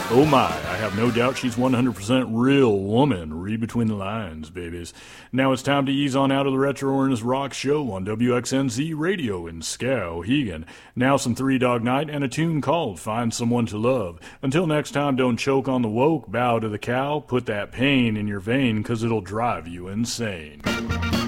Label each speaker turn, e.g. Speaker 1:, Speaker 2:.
Speaker 1: Oh my, I have no doubt she's 100% real woman. Read between the lines, babies. Now it's time to ease on out of the Retro Ernest Rock Show on WXNZ Radio in Skowhegan. Now some Three Dog Night and a tune called Find Someone to Love. Until next time, don't choke on the woke, bow to the cow, put that pain in your vein, 'cause it'll drive you insane.